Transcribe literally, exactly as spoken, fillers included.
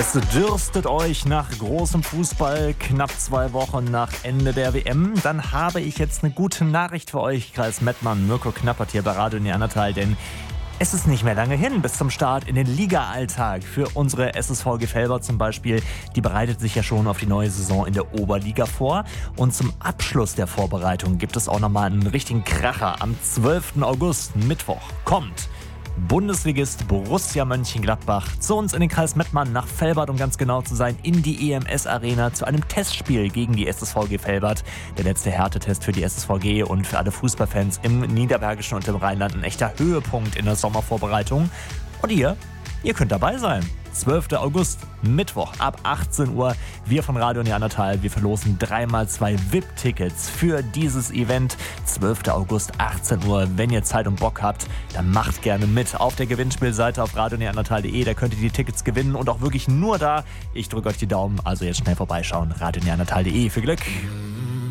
Es dürstet euch nach großem Fußball, knapp zwei Wochen nach Ende der W M. Dann habe ich jetzt eine gute Nachricht für euch, Kreis Mettmann, Mirko Knappert hier bei Radio Neandertal, denn es ist nicht mehr lange hin bis zum Start in den Liga-Alltag. Für unsere S S V Gefellbad zum Beispiel, die bereitet sich ja schon auf die neue Saison in der Oberliga vor. Und zum Abschluss der Vorbereitung gibt es auch nochmal einen richtigen Kracher. Am zwölften August, Mittwoch, kommt Bundesligist Borussia Mönchengladbach zu uns in den Kreis Mettmann nach Velbert, um ganz genau zu sein, in die E M S-Arena zu einem Testspiel gegen die S S V G Velbert. Der letzte Härtetest für die S S V G und für alle Fußballfans im Niederbergischen und im Rheinland ein echter Höhepunkt in der Sommervorbereitung. Und ihr, ihr könnt dabei sein. zwölften August, Mittwoch ab achtzehn Uhr. Wir von Radio Neandertal, wir verlosen dreimal zwei V I P-Tickets für dieses Event. zwölften August, achtzehn Uhr. Wenn ihr Zeit und Bock habt, dann macht gerne mit. Auf der Gewinnspielseite auf radio neandertal punkt de, da könnt ihr die Tickets gewinnen und auch wirklich nur da. Ich drücke euch die Daumen, also jetzt schnell vorbeischauen. radio neandertal punkt de für Glück.